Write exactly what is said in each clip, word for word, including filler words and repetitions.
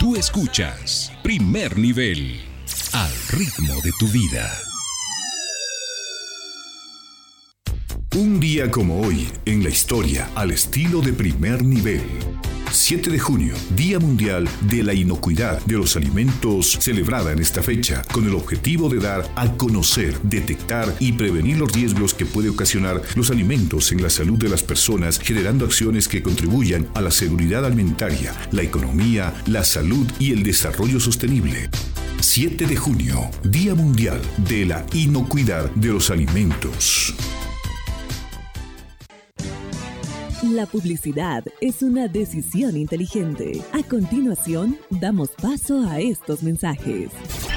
Tú escuchas Primer Nivel, al ritmo de tu vida. Un día como hoy, en la historia, al estilo de Primer Nivel. siete de junio, Día Mundial de la Inocuidad de los Alimentos, celebrada en esta fecha, con el objetivo de dar a conocer, detectar y prevenir los riesgos que puede ocasionar los alimentos en la salud de las personas, generando acciones que contribuyan a la seguridad alimentaria, la economía, la salud y el desarrollo sostenible. siete de junio, Día Mundial de la Inocuidad de los Alimentos. La publicidad es una decisión inteligente. A continuación, damos paso a estos mensajes.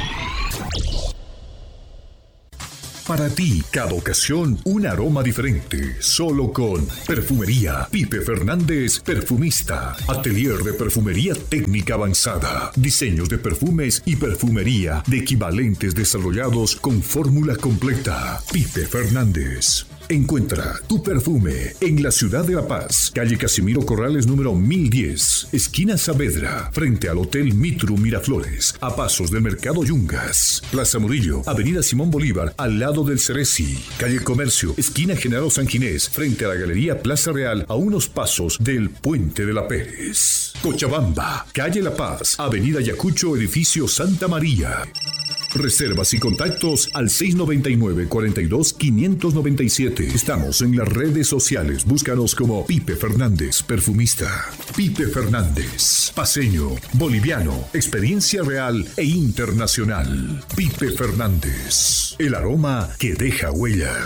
Para ti, cada ocasión, un aroma diferente. Solo con Perfumería Pipe Fernández, perfumista. Atelier de perfumería técnica avanzada. Diseños de perfumes y perfumería de equivalentes desarrollados con fórmula completa. Pipe Fernández. Encuentra tu perfume en la ciudad de La Paz, calle Casimiro Corrales número mil diez, esquina Saavedra, frente al Hotel Mitru Miraflores, a pasos del Mercado Yungas. Plaza Murillo, avenida Simón Bolívar, al lado del Ceresi, calle Comercio, esquina General San Ginés, frente a la Galería Plaza Real, a unos pasos del Puente de la Pérez. Cochabamba, calle La Paz, avenida Ayacucho, edificio Santa María. Reservas y contactos al seis noventa y nueve, cuarenta y dos, quinientos noventa y siete. Estamos en las redes sociales. Búscanos como Pipe Fernández, perfumista. Pipe Fernández, paceño, boliviano, experiencia real e internacional. Pipe Fernández, el aroma que deja huella.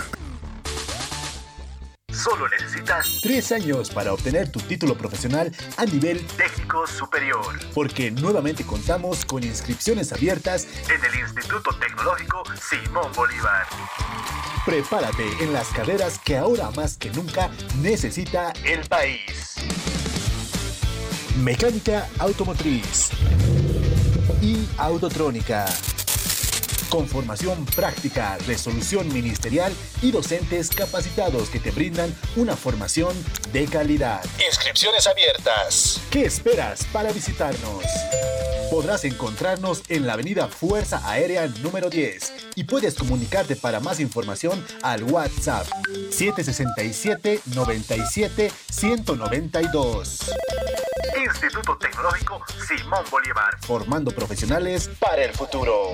Solo necesitas tres años para obtener tu título profesional a nivel técnico superior. Porque nuevamente contamos con inscripciones abiertas en el Instituto Tecnológico Simón Bolívar. Prepárate en las carreras que ahora más que nunca necesita el país. Mecánica automotriz y autotrónica. Con formación práctica, resolución ministerial y docentes capacitados que te brindan una formación de calidad. Inscripciones abiertas. ¿Qué esperas para visitarnos? Podrás encontrarnos en la avenida Fuerza Aérea número diez y puedes comunicarte para más información al WhatsApp siete seis siete, nueve siete, uno nueve dos. Instituto Tecnológico Simón Bolívar, formando profesionales para el futuro.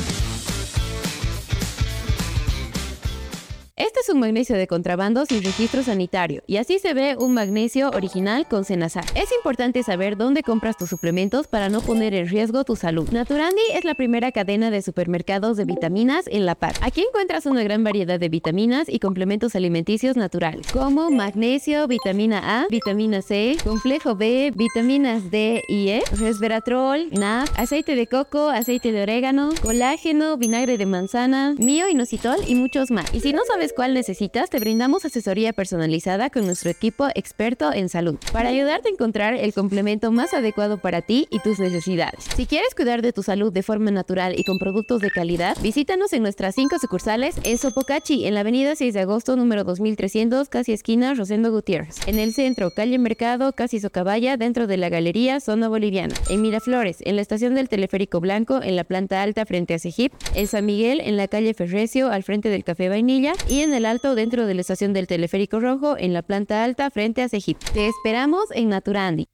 Este es un magnesio de contrabando sin registro sanitario y así se ve un magnesio original con Senazar. Es importante saber dónde compras tus suplementos para no poner en riesgo tu salud. Naturandi es la primera cadena de supermercados de vitaminas en La Paz. Aquí encuentras una gran variedad de vitaminas y complementos alimenticios naturales, como magnesio, vitamina A, vitamina C, complejo B, vitaminas D y E, resveratrol, N A C, aceite de coco, aceite de orégano, colágeno, vinagre de manzana, mioinositol y muchos más. Y si no sabes cuál necesitas, te brindamos asesoría personalizada con nuestro equipo experto en salud para ayudarte a encontrar el complemento más adecuado para ti y tus necesidades. Si quieres cuidar de tu salud de forma natural y con productos de calidad, visítanos en nuestras cinco sucursales en Sopocachi, en la avenida seis de agosto número dos mil trescientos, casi esquina Rosendo Gutiérrez. En el centro, calle Mercado, casi Socabaya, dentro de la Galería Zona Boliviana. En Miraflores, en la estación del Teleférico Blanco, en la planta alta frente a Cejip. En San Miguel, en la calle Ferrecio, al frente del Café Vainilla. Y en el Alto, dentro de la estación del Teleférico Rojo, en la planta alta frente a Cejip. Te esperamos en Naturandi.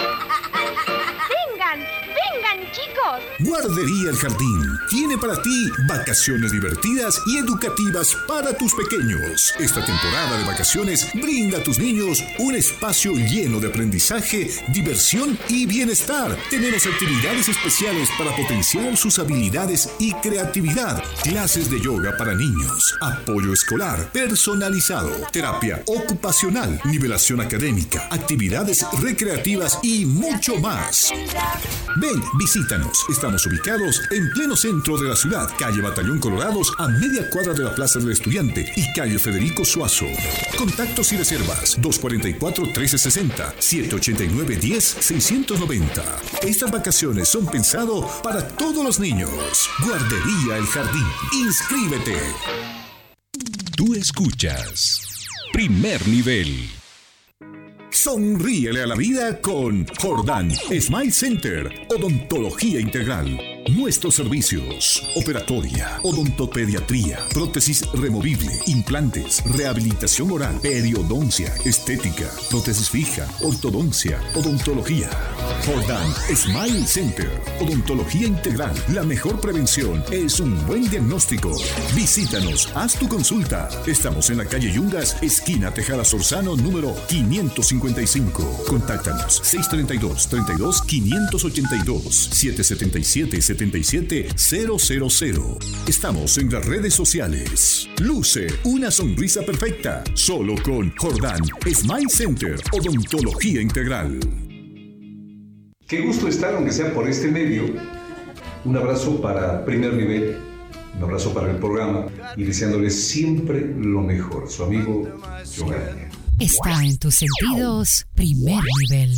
¡Vengan! ¡Vengan, chicos! Guardería El Jardín tiene para ti vacaciones divertidas y educativas para tus pequeños. Esta temporada de vacaciones brinda a tus niños un espacio lleno de aprendizaje, diversión y bienestar. Tenemos actividades especiales para potenciar sus habilidades y creatividad. Clases de yoga para niños, apoyo escolar personalizado, terapia ocupacional, nivelación académica, actividades recreativas y mucho más. Ven, visítanos. Estamos ubicados en pleno centro de la ciudad, calle Batallón Colorados, a media cuadra de la Plaza del Estudiante y calle Federico Suazo. Contactos y reservas dos cuatro cuatro, uno tres seis cero, siete ocho nueve, uno cero, seis nueve cero. Estas vacaciones son pensadas para todos los niños. Guardería El Jardín. Inscríbete. Tú escuchas Primer Nivel. Sonríele a la vida con Jordán Smile Center, Odontología Integral. Nuestros servicios: operatoria, odontopediatría, prótesis removible, implantes, rehabilitación oral, periodoncia, estética, prótesis fija, ortodoncia, odontología. Jordán Smile Center, Odontología Integral. La mejor prevención es un buen diagnóstico. Visítanos, haz tu consulta. Estamos en la calle Yungas, esquina Tejada Sorzano, número quinientos cincuenta y cinco. Contáctanos seis treinta y dos, treinta y dos, quinientos ochenta y dos, siete setenta y siete, setenta y siete cero cero cero. Estamos en las redes sociales. Luce una sonrisa perfecta solo con Jordán Smile Center, Odontología Integral. Qué gusto estar, aunque sea por este medio. Un abrazo para Primer Nivel, un abrazo para el programa y deseándoles siempre lo mejor. Su amigo Giovanni. Está en tus sentidos, Primer Nivel.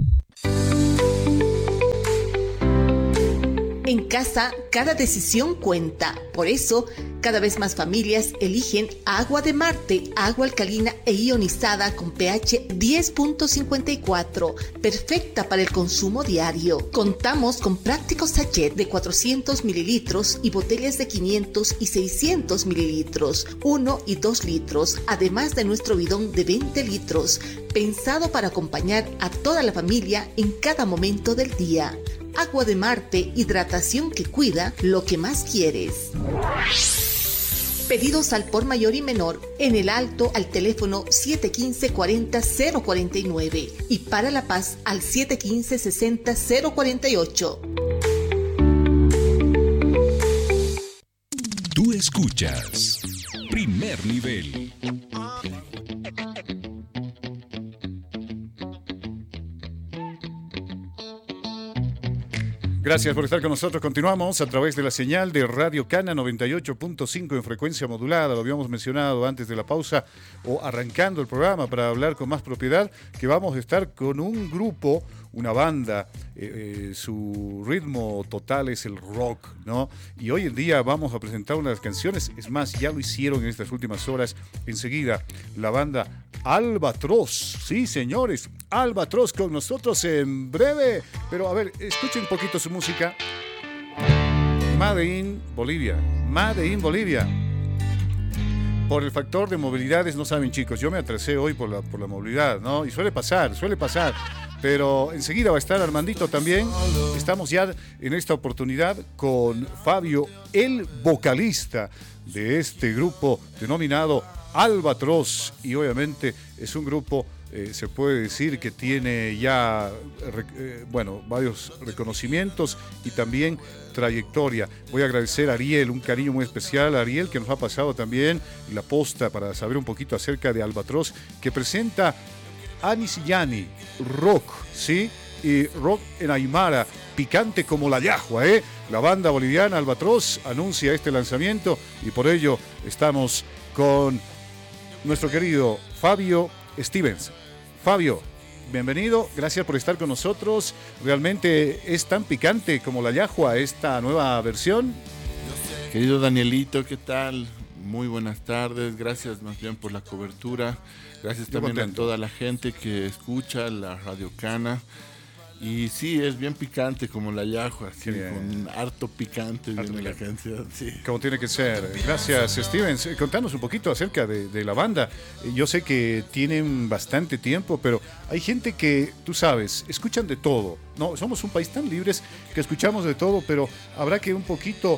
En casa, cada decisión cuenta. Por eso, cada vez más familias eligen Agua de Marte, agua alcalina e ionizada con pH diez punto cincuenta y cuatro, perfecta para el consumo diario. Contamos con prácticos sachet de cuatrocientos mililitros y botellas de quinientos y seiscientos mililitros, uno y dos litros, además de nuestro bidón de veinte litros, pensado para acompañar a toda la familia en cada momento del día. Agua de Marte, hidratación que cuida lo que más quieres. Pedidos al por mayor y menor en el Alto al teléfono siete uno cinco, cuarenta, cero cuarenta y nueve y para La Paz al siete uno cinco, sesenta, cero cuarenta y ocho. Tú escuchas Primer Nivel. Gracias por estar con nosotros. Continuamos a través de la señal de Radio Cana noventa y ocho punto cinco en frecuencia modulada. Lo habíamos mencionado antes de la pausa o arrancando el programa para hablar con más propiedad, que vamos a estar con un grupo, una banda, eh, eh, su ritmo total es el rock, ¿no? Y hoy en día vamos a presentar unas canciones, es más, ya lo hicieron en estas últimas horas. Enseguida, la banda Albatros, sí señores, Albatros con nosotros en breve. Pero a ver, escuchen un poquito su música. Made in Bolivia, Made in Bolivia. Por el factor de movilidades, no saben chicos, yo me atrasé hoy por la, por la movilidad, ¿no? Y suele pasar, suele pasar. Pero enseguida va a estar Armandito también. Estamos ya en esta oportunidad con Fabio, el vocalista de este grupo denominado Albatros. Y obviamente es un grupo, eh, se puede decir que tiene ya, eh, bueno, varios reconocimientos y también trayectoria. Voy a agradecer a Ariel, un cariño muy especial a Ariel, que nos ha pasado también la posta para saber un poquito acerca de Albatros, que presenta Anisillani, rock, ¿sí? Y rock en Aymara, picante como la yahua, ¿eh? La banda boliviana Albatros anuncia este lanzamiento y por ello estamos con nuestro querido Fabio Stevens. Fabio, bienvenido, gracias por estar con nosotros. ¿Realmente es tan picante como la yahua esta nueva versión? Querido Danielito, ¿qué tal? Muy buenas tardes, gracias más bien por la cobertura. Gracias también a toda la gente que escucha la Radio Cana. Y sí, es bien picante como la yahua, sí, con harto picante harto viene picante. La canción. Sí. Como tiene que ser. Gracias, Stevens. Contanos un poquito acerca de, de la banda. Yo sé que tienen bastante tiempo, pero hay gente que, tú sabes, escuchan de todo. No, somos un país tan libres que escuchamos de todo, pero habrá que un poquito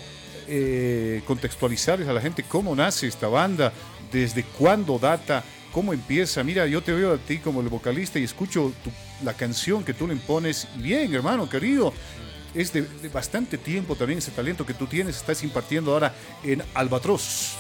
eh, contextualizarles a la gente cómo nace esta banda, desde cuándo data, cómo empieza. Mira, yo te veo a ti como el vocalista y escucho tu, la canción que tú le impones. Y bien, hermano, querido, es de, de bastante tiempo también ese talento que tú tienes, estás impartiendo ahora en Albatros.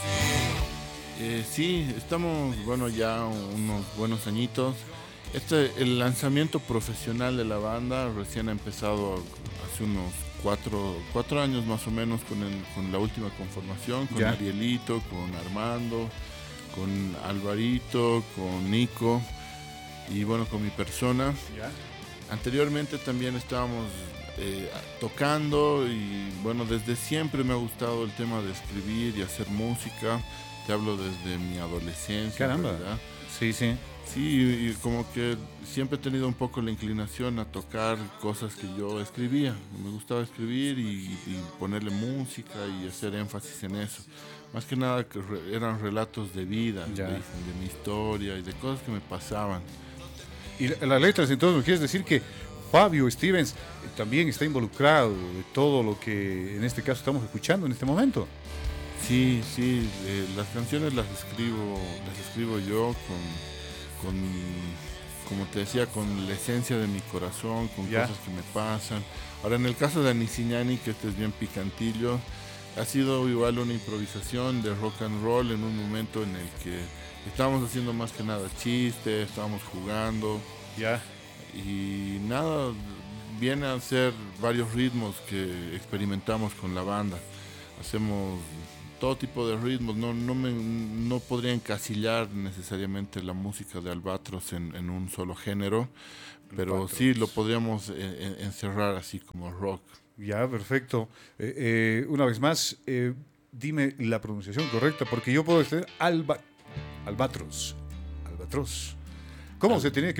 Eh, sí, estamos, bueno, ya unos buenos añitos. Este, el lanzamiento profesional de la banda recién ha empezado hace unos cuatro, cuatro años más o menos con, el, con la última conformación, con ¿Ya? Arielito, con Armando, con Alvarito, con Nico y bueno, con mi persona. ¿Ya? Anteriormente también estábamos eh, tocando y bueno, desde siempre me ha gustado el tema de escribir y hacer música. Te hablo desde mi adolescencia. Caramba. ¿verdad? Sí, sí. Sí, y como que siempre he tenido un poco la inclinación a tocar cosas que yo escribía. Me gustaba escribir y, y ponerle música y hacer énfasis en eso. Más que nada que re, eran relatos de vida, de, de mi historia y de cosas que me pasaban. Y las letras, entonces, ¿me quieres decir que Fabio Stevens también está involucrado de todo lo que en este caso estamos escuchando en este momento? Sí, sí, eh, las canciones las escribo, las escribo yo con, con, como te decía, con la esencia de mi corazón, con ya. cosas que me pasan. Ahora, en el caso de Anisiñani, que este es bien picantillo, ha sido igual una improvisación de rock and roll en un momento en el que estábamos haciendo más que nada chistes, estábamos jugando. Ya. Y nada, viene a ser varios ritmos que experimentamos con la banda. Hacemos todo tipo de ritmos, no, no, me, no podría encasillar necesariamente la música de Albatros en, en un solo género, pero Albatros. Sí lo podríamos eh, encerrar así como rock. Ya, perfecto. Eh, eh, una vez más, eh, dime la pronunciación correcta, porque yo puedo decir Alba, Albatros. Albatros. ¿Cómo Al, se tenía que